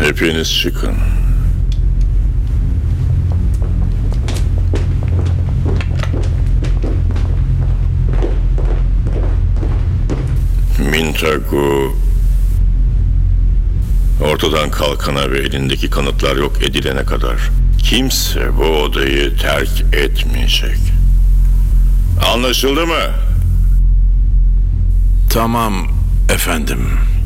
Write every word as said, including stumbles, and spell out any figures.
Hepiniz çıkın. Mintagu ortadan kalkana ve elindeki kanıtlar yok edilene kadar kimse bu odayı terk etmeyecek. Anlaşıldı mı? Tamam efendim.